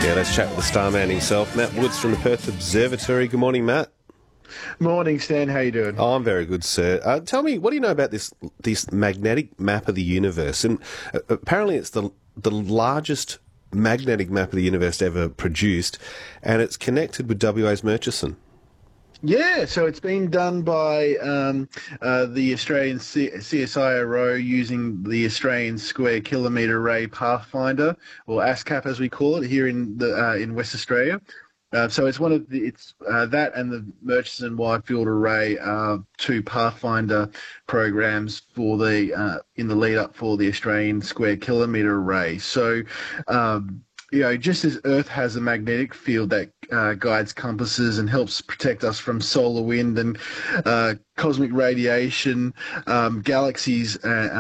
Yeah, let's chat with the starman himself, Matt Woods from the Perth Observatory. Good morning, Matt. Morning, Stan. How you doing? Oh, I'm very good, sir. Tell me, what do you know about this magnetic map of the universe? And apparently it's the largest magnetic map of the universe ever produced, and it's connected with WA's Murchison. Yeah, so it's been done by the Australian CSIRO using the Australian Square Kilometre Array Pathfinder, or ASCAP as we call it, here in West Australia. So it's one of that and the Murchison Wide Field Array are two Pathfinder programs for in the lead up for the Australian Square Kilometre Array. So. Just as Earth has a magnetic field that guides compasses and helps protect us from solar wind and cosmic radiation, galaxies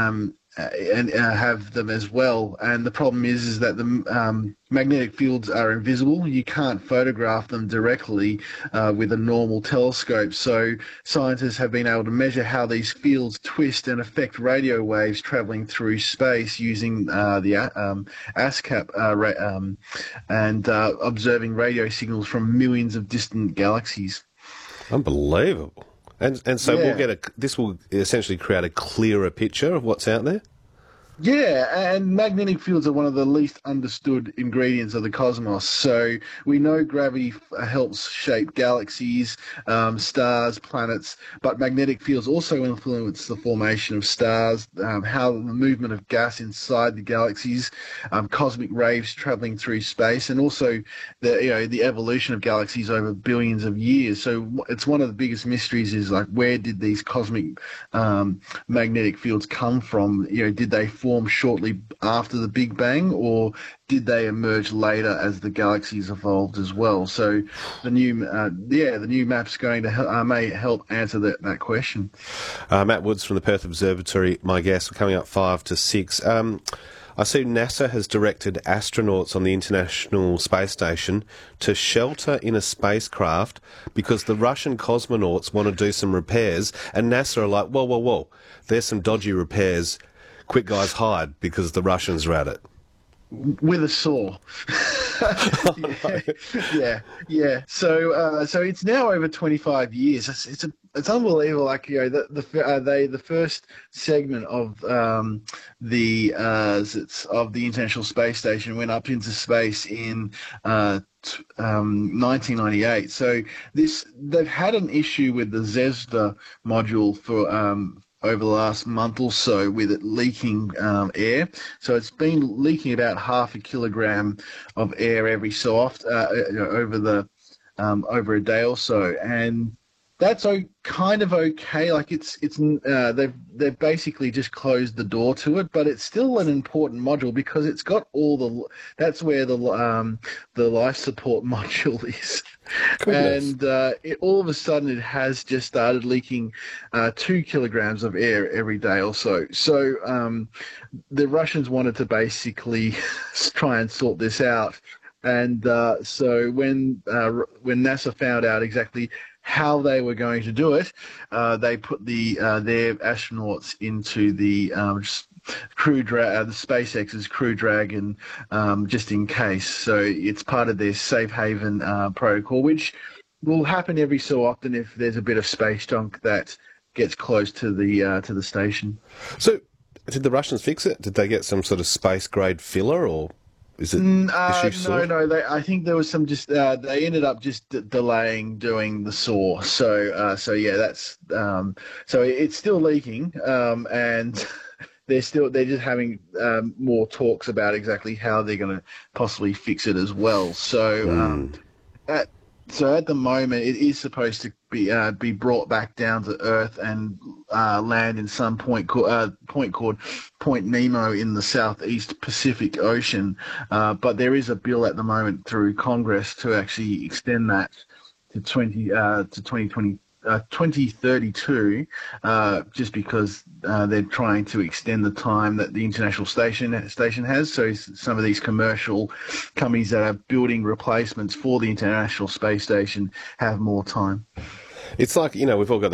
have them as well. And the problem is that the magnetic fields are invisible. You can't photograph them directly with a normal telescope. So scientists have been able to measure how these fields twist and affect radio waves traveling through space using the ASCAP and observing radio signals from millions of distant galaxies. Unbelievable. And so Yeah. this will essentially create a clearer picture of what's out there? Yeah, and magnetic fields are one of the least understood ingredients of the cosmos. So we know gravity helps shape galaxies, stars, planets, but magnetic fields also influence the formation of stars, how the movement of gas inside the galaxies, cosmic rays traveling through space, and also the evolution of galaxies over billions of years. So it's one of the biggest mysteries is like, where did these cosmic magnetic fields come from? Did they form shortly after the Big Bang, or did they emerge later as the galaxies evolved as well? So the new map's going to may help answer that question. Matt Woods from the Perth Observatory, my guest. We're coming up 5 to 6. I see NASA has directed astronauts on the International Space Station to shelter in a spacecraft because the Russian cosmonauts want to do some repairs, and NASA are like, whoa, there's some dodgy repairs. Quick, guys, hide because the Russians are at it. With a saw. yeah. So it's now over 25 years. It's unbelievable. Like the first segment of the International Space Station went up into space in 1998. So they've had an issue with the Zvezda module for over the last month or so with it leaking air. So it's been leaking about 0.5 kilogram of air every so often over a day or so, and that's kind of okay. Like they've basically just closed the door to it, but it's still an important module because it's got that's where the life support module is. Goodness. And all of a sudden it has just started leaking 2 kilograms of air every day or so. So the Russians wanted to basically try and sort this out. And so when NASA found out exactly how they were going to do it, they put their astronauts into the the SpaceX's Crew Dragon, just in case. So it's part of their safe haven protocol, which will happen every so often if there's a bit of space junk that gets close to the station. So, did the Russians fix it? Did they get some sort of space grade filler, or is it issue solved? No. I think there was some they ended up just delaying doing the saw. So yeah, that's so it's still leaking, and they're just having more talks about exactly how they're going to possibly fix it as well. So at the moment, it is supposed to be brought back down to Earth and land in some point called Point Nemo in the Southeast Pacific Ocean. But there is a bill at the moment through Congress to actually extend that to 2032, just because they're trying to extend the time that the International Station has. So some of these commercial companies that are building replacements for the International Space Station have more time. It's like, we've all got